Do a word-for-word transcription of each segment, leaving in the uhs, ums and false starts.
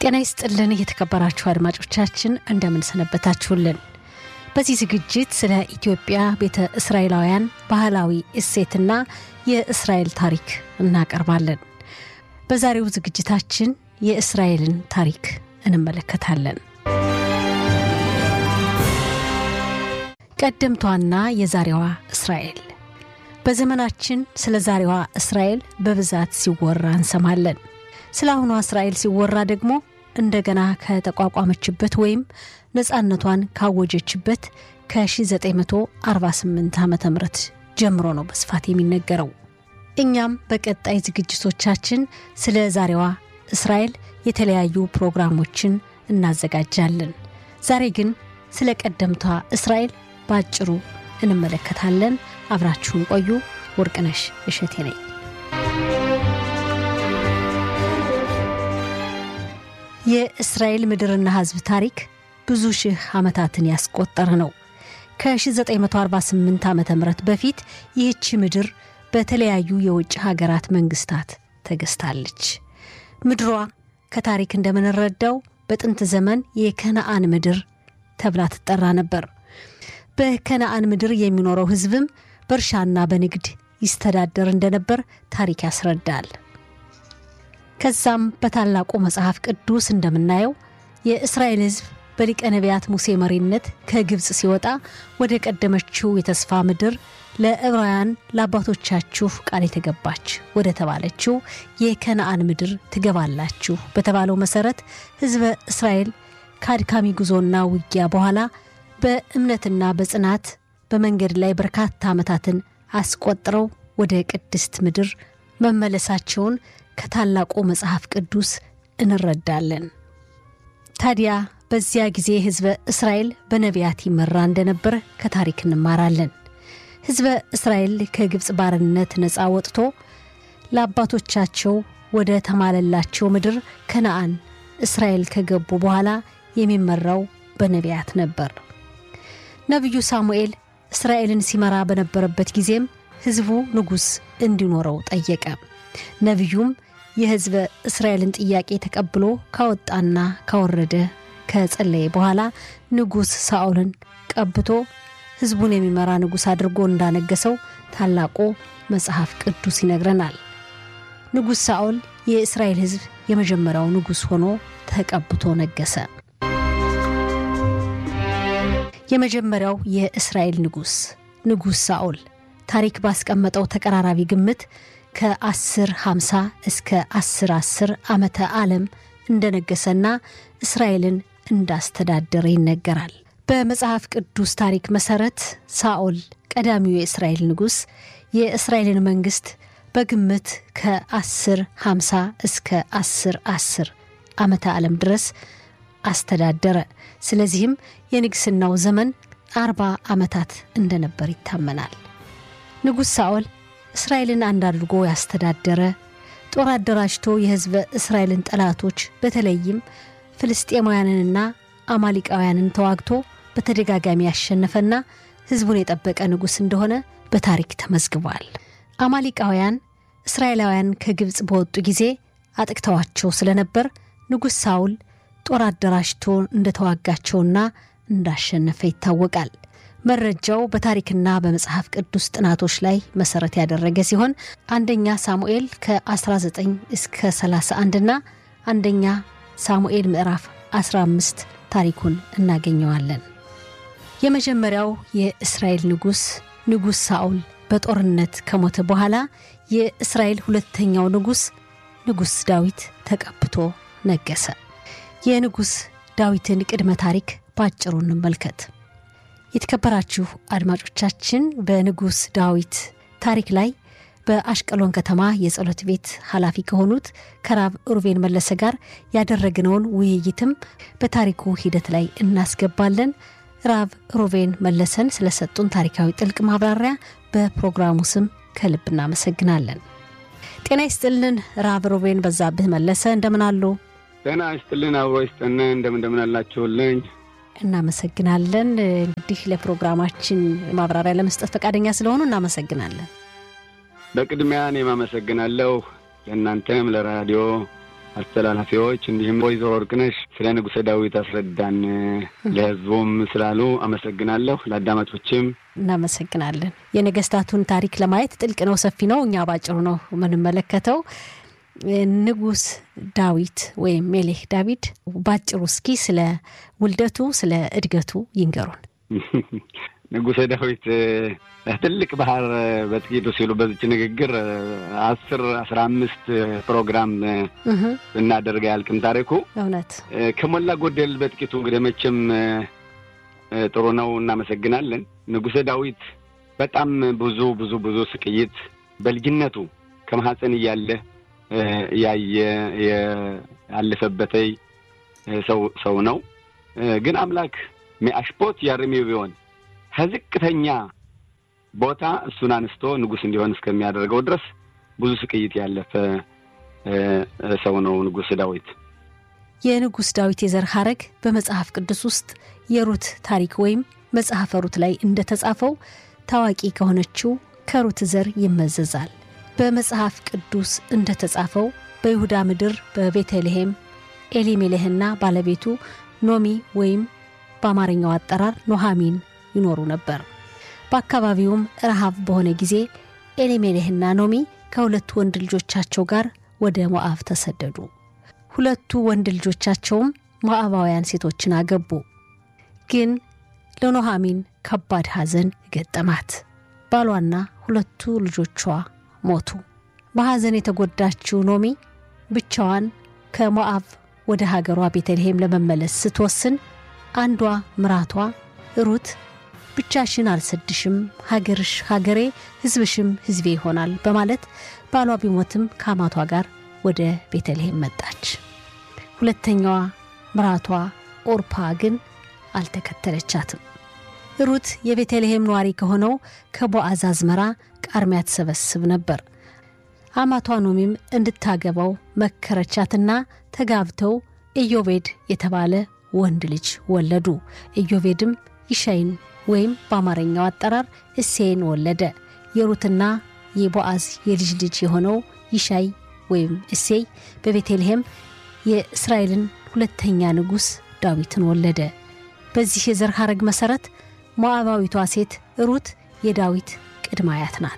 ጤና ይስጥልን የተከበራችሁ አድማጮቻችን እንደምን ሰነበታችሁልን። በዚህ ዝግጅት ስለ ኢትዮጵያ ቤተ እስራኤላውያን ባህላዊ እሴትና የእስራኤል ታሪክ እናቀርባለን። በዛሬው ዝግጅታችን የእስራኤልን ታሪክ እንመለከታለን። ቀደምቷና የዛሬዋ እስራኤል። በዘመናችን ስለ ዛሬዋ እስራኤል በብዛት ሲወራ እንሰማለን። ስለ አሁኗ እስራኤል ሲወራ ደግሞ እንደገና ከተቋቋመችበት ወይም ነፃነቷን ካወጀችበት ከ1948 ዓመተ ምህረት ጀምሮ ነው በስፋት የሚነገረው። እኛም በቀጣይ ዝግጅቶቻችን ስለ ዛሬዋ እስራኤል የተለያዩ ፕሮግራሞችን እናዘጋጃለን። ዛሬ ግን ስለ ቀደምቷ እስራኤል ባጭሩ እንመለከታለን። አብራችሁን ቆዩ። ወርቅነሽ እሸቴ ነኝ። የእስራኤል ምድርና ሕዝብ ታሪክ ብዙ ሺህ ዓመታትን ያስቆጠረ ነው። ከ1948 ዓመተ ምህረት በፊት ይህች ምድር በተለያዩ የውጭ ሀገራት መንግስታት ተገዝታለች። ምድሯ ከታሪክ እንደምንረዳው በጥንት ዘመን የከነዓን ምድር ተብላ ትጠራ ነበር። በከነዓን ምድር የሚኖረው ሕዝብም በእርሻና በንግድ ይስተዳደር እንደነበር ታሪክ ያስረዳል። ከዛም በታላቁ መጽሐፍ ቅዱስ እንደምናየው የእስራኤል ሕዝብ በሊቀ ነቢያት ሙሴ መሪነት ከግብጽ ሲወጣ ወደ ቀደመችው የተስፋ ምድር ለዕብራውያን ለአባቶቻችሁ ቃል የተገባች ወደ ተባለችው የከነዓን ምድር ትገባላችሁ በተባለው መሰረት ሕዝበ እስራኤል ከአድካሚ ጉዞና ውጊያ በኋላ በእምነትና በጽናት በመንገድ ላይ በርካታ ዓመታትን አስቆጥረው ወደ ቅድስት ምድር መመለሳቸውን ከታላቁ መጽሐፍ ቅዱስ እንረዳለን። ታዲያ በዚያ ጊዜ ሕዝበ እስራኤል በነቢያት ይመራ እንደነበር ከታሪክ እንማራለን። ሕዝበ እስራኤል ከግብጽ ባርነት ነፃ ወጥቶ ለአባቶቻቸው ወደ ተማለላቸው ምድር ከነዓን እስራኤል ከገቡ በኋላ የሚመራው በነቢያት ነበር። ነብዩ ሳሙኤል እስራኤልን ሲመራ በነበረበት ጊዜም ሕዝቡ ንጉስ እንዲኖረው ጠየቀ። ነብዩም የሕዝበ እስራኤልን ጥያቄ ተቀብሎ ካወጣና ካወረደ ከጸለየ በኋላ ንጉስ ሳኦልን ቀብቶ ሕዝቡን የሚመራ ንጉስ አድርጎ እንዳነገሰው ታላቁ መጽሐፍ ቅዱስ ይነግረናል። ንጉስ ሳኦል የእስራኤል ሕዝብ የመጀመሪያው ንጉስ ሆኖ ተቀብቶ ነገሰ። የመጀመሪያው የእስራኤል ንጉስ ንጉስ ሳኦል ታሪክ ባስቀመጠው ተቀራራቢ ግምት ከ1050 እስከ አስር አስር ዓመተ ዓለም እንደነገሰና እስራኤልን እንዳስተዳደረ ይነገራል። በመጽሐፍ ቅዱስ ታሪክ መሰረት ሳኦል ቀዳሚው የእስራኤል ንጉስ የእስራኤልን መንግስት በግምት ከ1050 እስከ አስር አስር ዓመተ ዓለም ድረስ አስተዳደረ። ስለዚህም የንግስናው ዘመን አርባ ዓመታት እንደነበር ይታመናል። ንጉስ ሳኦል እስራኤልን አንድ አድርጎ ያስተዳደረ፣ ጦር አደራጅቶ የሕዝበ እስራኤልን ጠላቶች በተለይም ፍልስጤማውያንንና አማሊቃውያንን ተዋግቶ በተደጋጋሚ ያሸነፈና ሕዝቡን የጠበቀ ንጉስ እንደሆነ በታሪክ ተመዝግቧል። አማሊቃውያን እስራኤላውያን ከግብጽ በወጡ ጊዜ አጥቅተዋቸው ስለነበር ንጉስ ሳኦል ጦር አደራጅቶ እንደተዋጋቸውና እንዳሸነፈ ይታወቃል። መረጃው በታሪክና በመጽሐፍ ቅዱስ ጥናቶች ላይ መሰረት ያደረገ ሲሆን አንደኛ ሳሙኤል ከ19 እስከ ሰላሳ አንድ እና አንደኛ ሳሙኤል ምዕራፍ አስራ አምስት ታሪኩን እናገኘዋለን። የመጀመሪያው የእስራኤል ንጉስ ንጉስ ሳኦል በጦርነት ከሞተ በኋላ የእስራኤል ሁለተኛው ንጉስ ንጉስ ዳዊት ተቀብቶ ነገሰ። የንጉስ ዳዊትን ቅድመ ታሪክ ባጭሩ እንመልከት። የተከበራችሁ አድማጮቻችን በንጉስ ዳዊት ታሪክ ላይ በአሽቀሎን ከተማ የጸሎት ቤት ኃላፊ ከሆኑት ከራብ ሩቬን መለሰ ጋር ያደረግነውን ውይይትም በታሪኩ ሂደት ላይ እናስገባለን። ራብ ሩቬን መለሰን ስለሰጡን ታሪካዊ ጥልቅ ማብራሪያ በፕሮግራሙ ስም ከልብ እናመሰግናለን። ጤና ይስጥልን ራብ ሩቬን በዛብህ መለሰ፣ እንደምን አሉ? ጤና ይስጥልን አብሮ ይስጥልን፣ እንደምን እንደምን አላችሁልኝ? እናመሰግናለን። እንግዲህ ለፕሮግራማችን ማብራሪያ ለመስጠት ፈቃደኛ ስለሆኑ እናመሰግናለን። በቅድሚያ እኔ ማመሰግናለሁ ለእናንተም ለራዲዮ አስተላላፊዎች እንዲሁም ወይዘሮ ወርቅነሽ ስለ ንጉሠ ዳዊት አስረዳን ለህዝቡም ስላሉ አመሰግናለሁ። ለአዳማጮችም እናመሰግናለን። የነገስታቱን ታሪክ ለማየት ጥልቅ ነው፣ ሰፊ ነው። እኛ ባጭሩ ነው ምንመለከተው። ንጉስ ዳዊት ወይም ሜሌክ ዳዊት ባጭሩ እስኪ ስለ ውልደቱ ስለ እድገቱ ይንገሩን። ንጉሠ ዳዊት ትልቅ ባህር በጥቂቱ ሲሉ በዚህ ንግግር አስር አስራ አምስት ፕሮግራም እናደርጋ ያልቅም ታሪኩ እውነት ከሞላ ጎደል በጥቂቱ እንግዲህ መቼም ጥሩ ነው። እናመሰግናለን። ንጉሠ ዳዊት በጣም ብዙ ብዙ ብዙ ስቅይት በልጅነቱ ከማህፀን እያለ ያየ ያለፈበተይ ሰው ሰው ነው። ግን አምላክ ሚአሽፖት ያርሚው ቢሆን ህዝቅተኛ ቦታ እሱን አንስቶ ንጉስ እንዲሆን እስከሚያደርገው ድረስ ብዙ ስቅይት ያለፈ ሰው ነው ንጉሥ ዳዊት። የንጉስ ዳዊት የዘር ሐረግ በመጽሐፍ ቅዱስ ውስጥ የሩት ታሪክ ወይም መጽሐፈ ሩት ላይ እንደተጻፈው ታዋቂ ከሆነችው ከሩት ዘር ይመዘዛል። በመጽሐፍ ቅዱስ እንደተጻፈው በይሁዳ ምድር በቤተልሔም ኤሊሜሌህና ባለቤቱ ኖሚ ወይም በአማርኛው አጠራር ኖሃሚን ይኖሩ ነበር። በአካባቢውም ረሃብ በሆነ ጊዜ ኤሊሜሌህና ኖሚ ከሁለቱ ወንድ ልጆቻቸው ጋር ወደ ሞዓብ ተሰደዱ። ሁለቱ ወንድ ልጆቻቸውም ሞዓባውያን ሴቶችን አገቡ። ግን ለኖሃሚን ከባድ ሐዘን ገጠማት። ባሏና ሁለቱ ልጆቿ ሞቱ። በሐዘን የተጎዳችው ኖሚ ብቻዋን ከሞዓብ ወደ ሀገሯ ቤተልሔም ለመመለስ ስትወስን አንዷ ምራቷ ሩት ብቻሽን አልሰድሽም፣ ሀገርሽ ሀገሬ፣ ህዝብሽም ህዝቤ ይሆናል በማለት ባሏ ቢሞትም ከአማቷ ጋር ወደ ቤተልሔም መጣች። ሁለተኛዋ ምራቷ ኦርፓ ግን አልተከተለቻትም። ሩት የቤተልሔም ነዋሪ ከሆነው ከቦአዝ አዝመራ ቃርሚያ ተሰበስብ ነበር። አማቷ ኖሚም እንድታገባው መከረቻትና ተጋብተው ኢዮቤድ የተባለ ወንድ ልጅ ወለዱ። ኢዮቤድም ይሻይን ወይም በአማርኛው አጠራር እሴይን ወለደ። የሩትና የቦአዝ የልጅ ልጅ የሆነው ይሻይ ወይም እሴይ በቤተልሔም የእስራኤልን ሁለተኛ ንጉስ ዳዊትን ወለደ። በዚህ የዘር ሐረግ መሰረት ሞዓባዊቷ ሴት ሩት የዳዊት ቅድመ አያት ናት።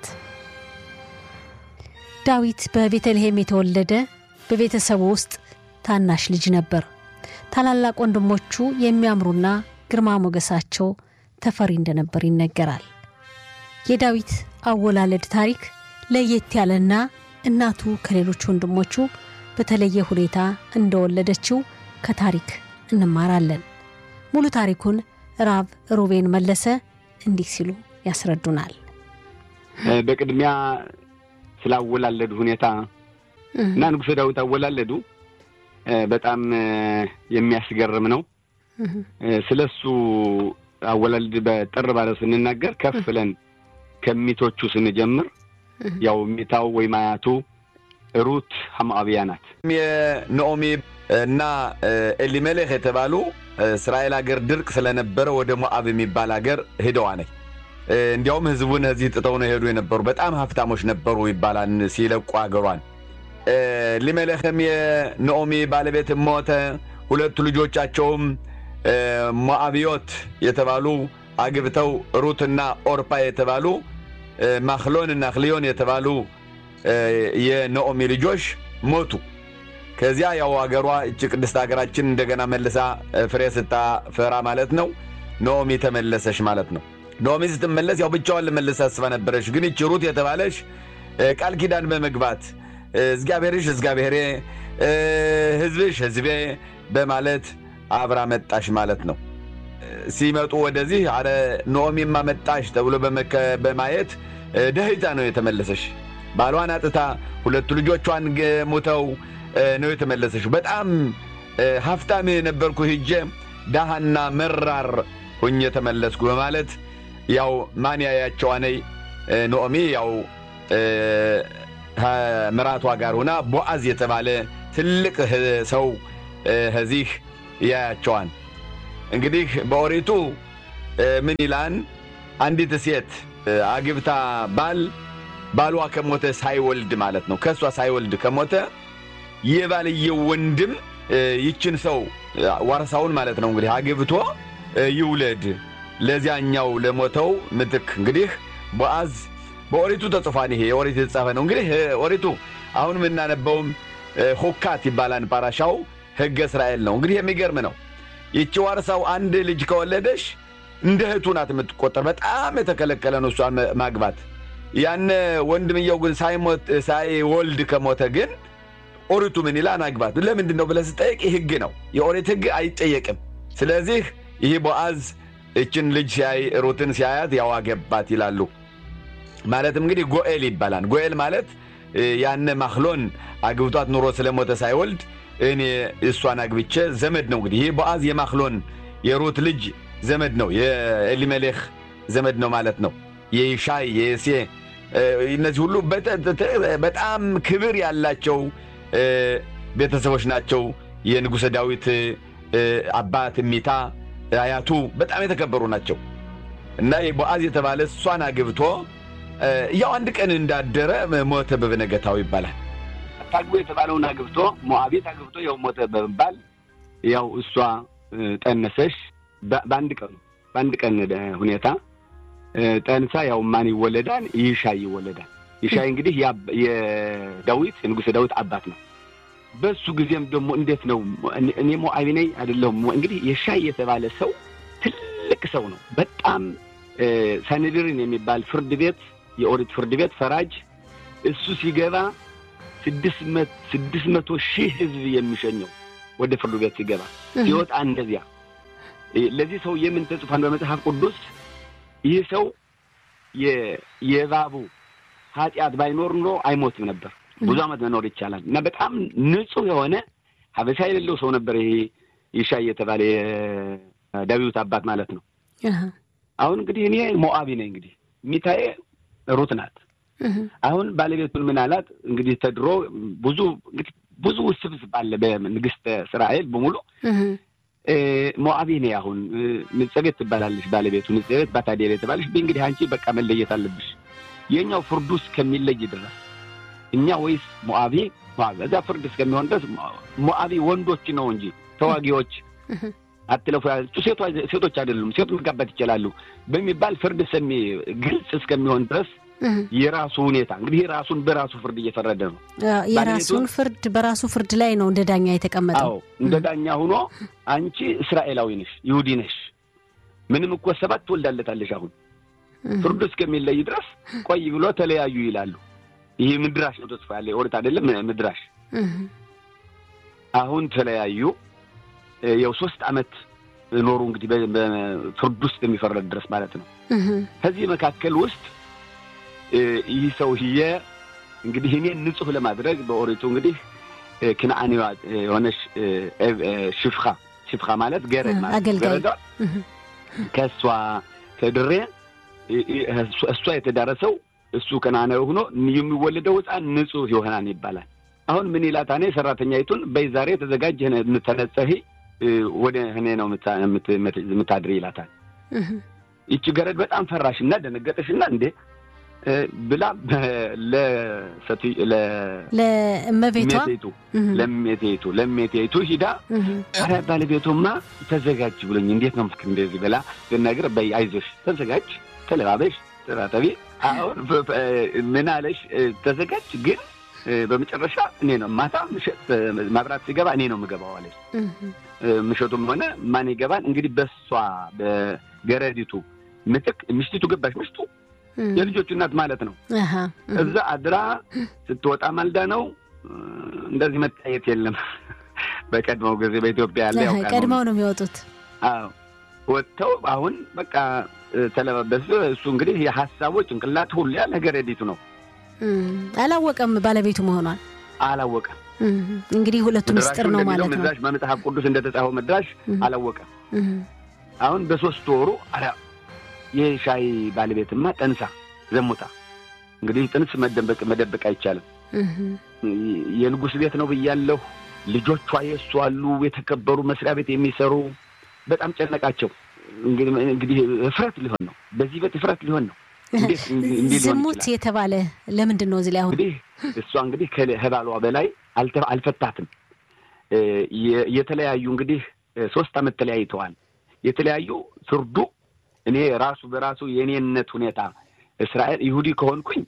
ዳዊት በቤተልሔም የተወለደ በቤተሰቡ ውስጥ ታናሽ ልጅ ነበር። ታላላቅ ወንድሞቹ የሚያምሩና ግርማ ሞገሳቸው ተፈሪ እንደነበር ይነገራል። የዳዊት አወላለድ ታሪክ ለየት ያለና እናቱ ከሌሎች ወንድሞቹ በተለየ ሁኔታ እንደወለደችው ከታሪክ እንማራለን። ሙሉ ታሪኩን ራብ ሩቤን መለሰ እንዲህ ሲሉ ያስረዱናል። በቅድሚያ ስላወላለዱ ሁኔታ እና ንጉሥ ዳዊት አወላለዱ በጣም የሚያስገርም ነው። ስለሱ አወላለድ በጥር ባለ ስንናገር ከፍለን ከሚቶቹ ስንጀምር ያው ሚታው ወይ ማያቱ ሩት ሐማቢያ ናት። የኖሚ እና ኤሊሜሌክ የተባሉ እስራኤል ሀገር ድርቅ ስለነበረ ወደ ሞዓብ የሚባል ሀገር ሄደዋል። እንዲያውም ህዝቡን እዚህ ጥተው ነው ሄዱ የነበሩ በጣም ሀብታሞች ነበሩ ይባላል ሲለቁ ሀገሯን። ኤሊሜሌክም የኖሚ ባለቤት ሞተ። ሁለቱ ልጆቻቸውም ሞዓቢዮት የተባሉ አግብተው ሩትና ኦርፓ የተባሉ ማክሎንና ክሊዮን የተባሉ የኖሚ ልጆች ሞቱ። ከዚያ ያው ሀገሯ እቺ ቅድስት ሀገራችን እንደገና መልሳ ፍሬ ስታፈራ ማለት ነው ኖሚ ተመለሰች ማለት ነው። ኖሚ ስትመለስ ያው ብቻዋን ለመለስ አስባ ነበረች። ግን እቺ ሩት የተባለች ቃል ኪዳን በመግባት እግዚአብሔርሽ እግዚአብሔሬ ህዝብሽ ህዝቤ በማለት አብራ መጣሽ ማለት ነው። ሲመጡ ወደዚህ አረ ኖሚማ መጣሽ ተብሎ በማየት ደህይታ ነው የተመለሰች። ባሏን አጥታ ሁለቱ ልጆቿን ሞተው ነው የተመለሰች። በጣም ሀብታም ነበርኩ ሂጄ ዳሃና መራር ሆኜ ተመለስኩ በማለት ያው ማን ያያቸው አነይ ኖሚ ያው ምራቷ ጋር ሆና ቦአዝ የተባለ ትልቅ ሰው ህዚህ ያያቸዋን። እንግዲህ በኦሪቱ ምን ይላል? አንዲት ሴት አግብታ ባል ባሏ ከሞተ ሳይወልድ ማለት ነው ከሷ ሳይወልድ ከሞተ የባልየው ወንድም ይችን ሰው ዋርሳውን ማለት ነው እንግዲህ አግብቶ ይውለድ ለዚያኛው ለሞተው ምትክ እንግዲህ ቦአዝ በኦሪቱ ተጽፏል። ይሄ ኦሪት የተጻፈ ነው። እንግዲህ ኦሪቱ አሁን የምናነበውም ሆካት ይባላል። ፓራሻው ሕገ እስራኤል ነው። እንግዲህ የሚገርም ነው። ይቺ ዋርሳው አንድ ልጅ ከወለደሽ እንደ እህቱ ናት የምትቆጠር። በጣም የተከለከለ ነው እሷን ማግባት። ያን ወንድምየው ግን ሳይሞት ሳይወልድ ከሞተ ግን ኦሪቱ ምን ይላል? አግባት። ለምንድን ነው ብለህ ስጠይቅ ይህ ሕግ ነው። የኦሪት ሕግ አይጠየቅም። ስለዚህ ይህ ቦአዝ እችን ልጅ ሲያይ ሩትን ሲያያት ያው አገባት ይላሉ። ማለትም እንግዲህ ጎኤል ይባላል። ጎኤል ማለት ያን ማክሎን አግብቷት ኑሮ ስለሞተ ሳይወልድ እኔ እሷን አግብቼ ዘመድ ነው። እንግዲህ ይህ ቦአዝ የማክሎን የሩት ልጅ ዘመድ ነው። የኤሊሜሌክ ዘመድ ነው ማለት ነው። የይሻይ የሴ እነዚህ ሁሉ በጣም ክብር ያላቸው ቤተሰቦች ናቸው። የንጉሠ ዳዊት አባት ሚታ አያቱ በጣም የተከበሩ ናቸው። እና ቦአዝ የተባለ እሷን አግብቶ ያው አንድ ቀን እንዳደረ ሞተ በበነገታው ይባላል። ታግቦ የተባለውን አግብቶ ሞዓቢት አግብቶ ያው ሞተ በመባል ያው እሷ ጠነሰሽ። በአንድ ቀን በአንድ ቀን ሁኔታ ጠንሳ ያው ማን ይወለዳል? ይሻይ ይወለዳል። ይሻይ እንግዲህ የዳዊት የንጉሥ ዳዊት አባት ነው። በሱ ጊዜም ደግሞ እንዴት ነው እኔ ሞዓቢ ነኝ አይደለም። እንግዲህ ይሻይ የተባለ ሰው ትልቅ ሰው ነው። በጣም ሳንድሪን የሚባል ፍርድ ቤት የኦሪት ፍርድ ቤት ፈራጅ እሱ ሲገባ ስድስት መቶ ሺህ ህዝብ የሚሸኘው ወደ ፍርድ ቤት ሲገባ ሲወጣ እንደዚያ። ለዚህ ሰው የምን ተጽፏል በመጽሐፍ ቅዱስ? ይህ ሰው የባቡ ኃጢአት ባይኖር ኖሮ አይሞትም ነበር። ብዙ ዓመት መኖር ይቻላል። እና በጣም ንጹህ የሆነ ሀበሻ የሌለው ሰው ነበር። ይሄ ይሻይ የተባለ ዳዊት አባት ማለት ነው። አሁን እንግዲህ እኔ ሞዓቢ ነኝ። እንግዲህ ሚታዬ ሩት ናት። አሁን ባለቤቱን ምን አላት? እንግዲህ ተድሮ ብዙ እንግዲህ ብዙ ውስብስብ አለ በንግስት እስራኤል በሙሉ። ሞዓቢ ነኝ አሁን ንጽቤት ትባላለች ባለቤቱ። ንጽቤት ባታዴር የተባለች እንግዲህ አንቺ በቃ መለየት አለብሽ የኛው ፍርዱ እስከሚለይ ድረስ እኛ ወይስ ሞዓቢ ሞዓቢ እዛ ፍርድ እስከሚሆን ድረስ ሞዓቢ ወንዶች ነው እንጂ ተዋጊዎች አትለፉ ሴቶች አይደሉም፣ ሴት መጋባት ይችላሉ በሚባል ፍርድ ሰሚ ግልጽ እስከሚሆን ድረስ የራሱ ሁኔታ እንግዲህ ራሱን በራሱ ፍርድ እየፈረደ ነው። የራሱን ፍርድ በራሱ ፍርድ ላይ ነው እንደ ዳኛ የተቀመጠው። አዎ እንደ ዳኛ ሆኖ አንቺ እስራኤላዊ ነሽ፣ ይሁዲ ነሽ፣ ምንም እኮ ሰባት ትወልዳለታለሽ አሁን ፍርዱ እስከሚለይ ድረስ ቆይ ብሎ ተለያዩ ይላሉ። ይሄ ምድራሽ ነው ተጽፎ ያለ ኦሪት አይደለም ምድራሽ። አሁን ተለያዩ። ያው ሶስት ዓመት ኖሩ እንግዲህ በፍርድ ውስጥ የሚፈረድ ድረስ ማለት ነው። ከዚህ መካከል ውስጥ ይህ ሰውዬ እንግዲህ እኔን ንጹህ ለማድረግ በኦሪቱ እንግዲህ ክናአኒዋ የሆነች ሽፍኻ ሽፍኻ ማለት ገረድ ማለት ገረድ ከሷ ተድሬ እሷ የተዳረሰው እሱ ከናናው ሆኖ የሚወለደው ሕፃን ንጹህ ይሆናል ይባላል። አሁን ምን ይላታ ነው ሰራተኛይቱን በዛሬ ተዘጋጅ ተነጸሂ ወደ እኔ ነው የምታድሪ ይላታል። ይቺ ገረድ በጣም ፈራሽና ደነገጠሽና እንዴ ብላ ለሰቲ ለ ለመቤቷ ለሜቴቱ ለሜቴቱ ሂዳ አረ ባለቤቱማ ተዘጋጅ ብሎኝ እንዴት ነው ምክር እንደዚህ ብላ ብነግር በይ አይዞሽ ተዘጋጅ ተለባበሽ ተራተቢ አሁን ምን አለሽ ተዘጋጅ ግን በመጨረሻ እኔ ነው ማታ ምሽት ማብራት ሲገባ እኔ ነው የምገባው አለሽ። ምሽቱም ሆነ ማን ይገባል እንግዲህ በሷ በገረዲቱ ምትክ ምሽቱ ገባሽ ምሽቱ የልጆቹ እናት ማለት ነው። አሃ እዛ አድራ ስትወጣ ማልዳ ነው እንደዚህ መታየት የለም። በቀድሞው ጊዜ በኢትዮጵያ ያለ ያው ቀድሞው ነው የሚወጡት። አዎ ወጥተው አሁን በቃ ተለባበሱ። እሱ እንግዲህ የሐሳቡ ጭንቅላት ሁሉ ያለ ገረዲቱ ነው። አላወቀም ባለቤቱ መሆኗን አላወቀም። እንግዲህ ሁለቱ ምስጢር ነው ማለት ነው። መድራሽ በመጽሐፍ ቅዱስ እንደተጻፈው መድራሽ አላወቀም። አሁን በሶስት ወሩ አላ የሻይ ባለቤትማ ጠንሳ ዘሙታ እንግዲህ ጥንስ መደበቅ መደበቅ አይቻልም። የንጉስ ቤት ነው ብያለሁ። ልጆቿ የሱ አሉ የተከበሩ መስሪያ ቤት የሚሰሩ በጣም ጨነቃቸው። እንግዲህ እንግዲህ ፍረት ሊሆን ነው በዚህ ቤት ፍረት ሊሆን ነው። ዝሙት የተባለ ለምንድን ነው እዚህ ላይ አሁን እንግዲህ እሷ እንግዲህ ከህባሏ በላይ አልፈታትም። የተለያዩ እንግዲህ ሶስት አመት ተለያይተዋል። የተለያዩ ፍርዱ እኔ ራሱ በራሱ የኔነት ሁኔታ እስራኤል ይሁዲ ከሆንኩኝ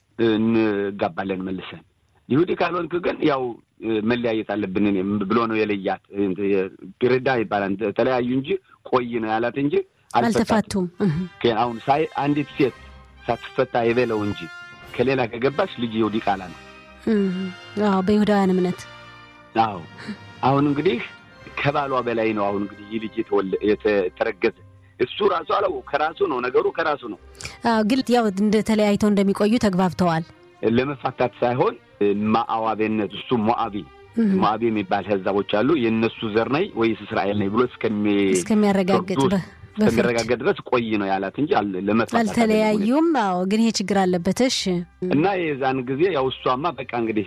እንጋባለን መልሰን፣ ይሁዲ ካልሆንኩ ግን ያው መለያየት አለብን እኔ ብሎ ነው የለያት። ግርዳ ይባላል ተለያዩ እንጂ ቆይ ነው ያላት እንጂ አልተፋቱም። አሁን ሳይ አንዲት ሴት ሳትፈታ የበለው እንጂ ከሌላ ከገባች ልጅ ይሁዲ ቃላ ነው። አዎ በይሁዳውያን እምነት። አዎ አሁን እንግዲህ ከባሏ በላይ ነው። አሁን እንግዲህ ይህ ልጅ የተረገዘ እሱ ራሱ አለው ከራሱ ነው ነገሩ ከራሱ ነው። አዎ ግን ያው እንደተለያይተው እንደሚቆዩ ተግባብተዋል። ለመፋታት ሳይሆን ማአዋቤነት እሱ ሞአቢ ሞአቢ የሚባል ህዝቦች አሉ የነሱ ዘር ነኝ ወይስ እስራኤል ነኝ ብሎ እስከሚ እስከሚያረጋግጥ እስከሚያረጋግጥ ድረስ ቆይ ነው ያላት እንጂ ለመፋታት አልተለያዩም። አዎ ግን ይሄ ችግር አለበት። እሺ እና የዛን ጊዜ ያው እሷማ በቃ እንግዲህ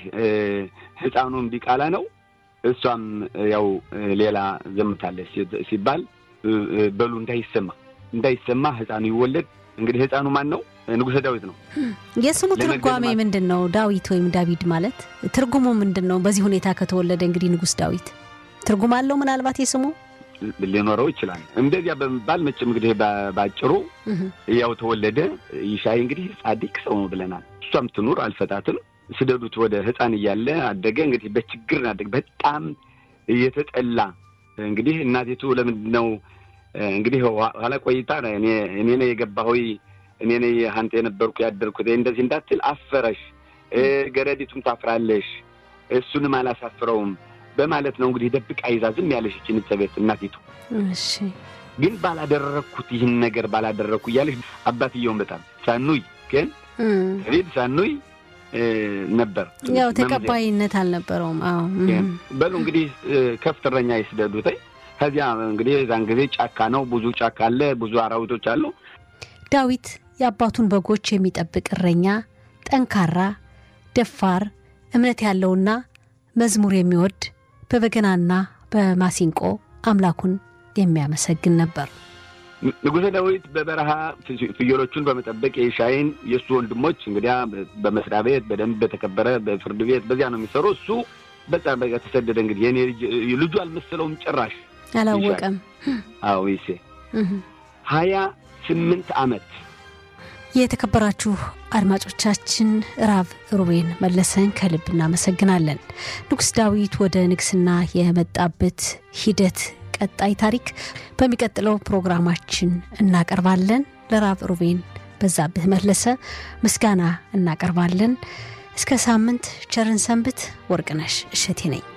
ህፃኑን ቢቃላ ነው እሷም ያው ሌላ ዘምታለች ሲባል በሉ እንዳይሰማ እንዳይሰማ ህፃኑ ይወለድ። እንግዲህ ህፃኑ ማን ነው? ንጉሥ ዳዊት ነው። የስሙ ትርጓሜ ምንድነው? ዳዊት ወይም ዳዊት ማለት ትርጉሙ ምንድነው? በዚህ ሁኔታ ከተወለደ እንግዲህ ንጉሥ ዳዊት ትርጉም አለው ምናልባት የስሙ ሊኖረው ይችላል። እንደዚያ በመባል መቼም እንግዲህ ባጭሩ ያው ተወለደ። ይሻይ እንግዲህ ጻድቅ ሰው ነው ብለናል። እሷም ትኑር አልፈታትም። ስደዱት ወደ ህፃን እያለ አደገ። እንግዲህ በችግር አደገ። በጣም እየተጠላ እንግዲህ እናቲቱ ለምንድነው እንግዲህ ኋላ ቆይታ እኔ እኔ ነኝ የገባሁኝ እኔ ነኝ አንተ የነበርኩ ያደርኩት እንደዚህ እንዳትል አፈረሽ፣ ገረዲቱም ታፍራለሽ፣ እሱንም አላሳፍረውም በማለት ነው እንግዲህ ደብቃ ይዛ ዝም ያለሽ እቺ ንጸቤት እናቲቱ። እሺ ግን ባላደረኩት ይህን ነገር ባላደረኩ ያለሽ አባትየውን በጣም ሳኑይ ግን ሪድ ሳኑይ ነበር። ያው ተቀባይነት አልነበረውም። አዎ በሉ እንግዲህ ከፍተረኛ ይስደዱት። ከዚያ እንግዲህ ዛን ጊዜ ጫካ ነው፣ ብዙ ጫካ አለ፣ ብዙ አራዊቶች አሉ። ዳዊት የአባቱን በጎች የሚጠብቅ እረኛ፣ ጠንካራ፣ ደፋር፣ እምነት ያለውና መዝሙር የሚወድ በበገናና በማሲንቆ አምላኩን የሚያመሰግን ነበር። ንጉሥ ዳዊት በበረሃ ፍየሎቹን በመጠበቅ የሻይን የሱ ወንድሞች እንግዲያ በመስሪያ ቤት በደንብ በተከበረ በፍርድ ቤት በዚያ ነው የሚሰሩ። እሱ በጣም በቃ ተሰደደ። እንግዲህ የኔ ልጁ አልመሰለውም ጭራሽ አላወቀም። አዎ ይሴ ሀያ ስምንት አመት። የተከበራችሁ አድማጮቻችን ራብ ሩቤን መለሰን ከልብ እናመሰግናለን። ንጉሥ ዳዊት ወደ ንግስና የመጣበት ሂደት ቀጣይ ታሪክ በሚቀጥለው ፕሮግራማችን እናቀርባለን። ለራብ ሩቤን በዛብህ መለሰ ምስጋና እናቀርባለን። እስከ ሳምንት ቸርን ሰንብት። ወርቅነሽ እሸቴ ነኝ።